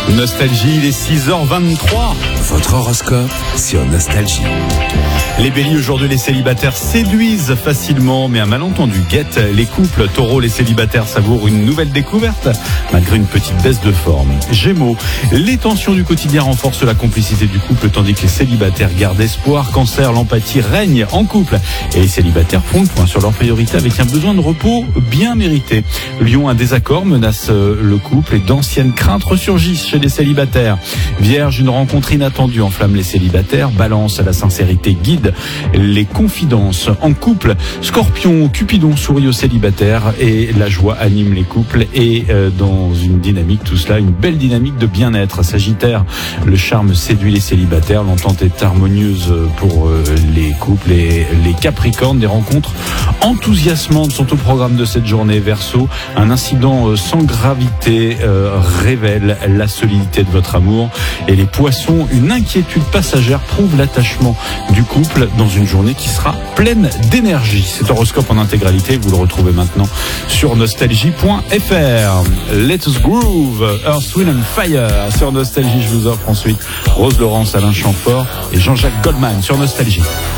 Nostalgie, il est 6h23. Votre horoscope sur Nostalgie. Les béliers, aujourd'hui, les célibataires séduisent facilement, mais un malentendu guette les couples. Taureau, les célibataires savourent une nouvelle découverte, malgré une petite baisse de forme. Gémeaux, les tensions du quotidien renforcent la complicité du couple, tandis que les célibataires gardent espoir. Cancer, l'empathie règne en couple, et les célibataires font le point sur leurs priorités avec un besoin de repos bien mérité. Lion, un désaccord menace le couple et d'anciennes craintes ressurgissent chez les célibataires. Vierge, une rencontre inattendue enflamme les célibataires. Balance, la sincérité guide les confidences en couple. Scorpion, Cupidon sourit aux célibataires et la joie anime les couples et dans une dynamique, tout cela, une belle dynamique de bien-être. Sagittaire, le charme séduit les célibataires, l'entente est harmonieuse pour les couples et les Capricornes, des rencontres enthousiasmantes sont au programme de cette journée. Verseau, un incident sans gravité révèle la solidité de votre amour. Et les Poissons, une inquiétude passagère prouve l'attachement du couple dans une journée qui sera pleine d'énergie. Cet horoscope en intégralité, vous le retrouvez maintenant sur nostalgie.fr. Let's groove, Earth, Wind and Fire sur Nostalgie. Je vous offre ensuite Rose Laurence, Alain Chamfort et Jean-Jacques Goldman sur Nostalgie.